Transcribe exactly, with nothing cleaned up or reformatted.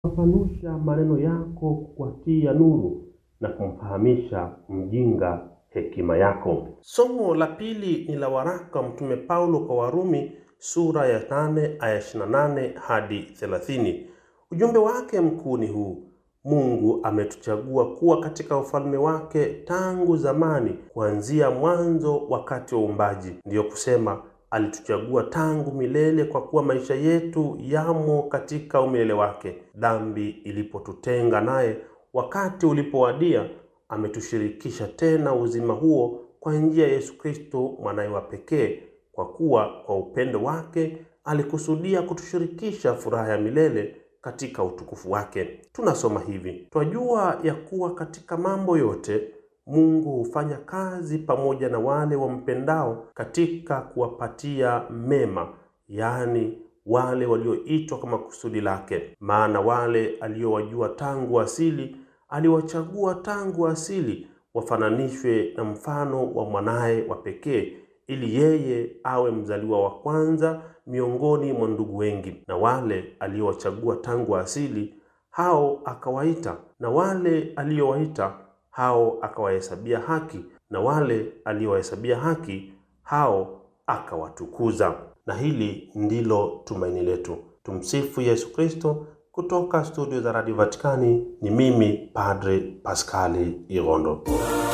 Fafanusha maneno yako kwa tia nuru na kumfahamisha mjinga hekima yako. Somo la pili ni la waraka Mtume Paulo kwa Warumi sura ya nane aya ishirini na nane hadi thelathini. Ujumbe wake mkuu ni huu: Mungu ametuchagua kuwa katika ufalme wake tangu zamani, kuanzia mwanzo wakati wa uumbaji. Ndiyo kusema alituchagua tangu milele, kwa kuwa maisha yetu yamo katika umilele wake. Dhambi ilipotutenga naye, wakati ulipowadia, ametushirikisha tena uzima huo kwa njia ya Yesu Kristo mwanaye wa pekee, kwa kuwa kwa upendo wake alikusudia kutushirikisha furaha ya milele katika utukufu wake. Tunasoma hivi: twajua ya kuwa katika mambo yote Mungu hufanya kazi pamoja na wale wampendao katika kuwapatia mema, yaani wale walioitwa kama kusudi lake. Maana wale aliowajua tangu asili, aliwachagua tangu asili wafananishwe na mfano wa mwanaye wa pekee, ili yeye awe mzaliwa wa kwanza miongoni mwa ndugu wengi. Na wale aliowachagua tangu asili, hao akawaita; na wale aliowaita, hao akawahesabia haki; na wale aliowahesabia haki, hao akawatukuza. Na hili ndilo tumaini letu. Tumsifu Yesu Kristo. Kutoka studio za Radio Vatikani, ni mimi Padre Paskali Irondo.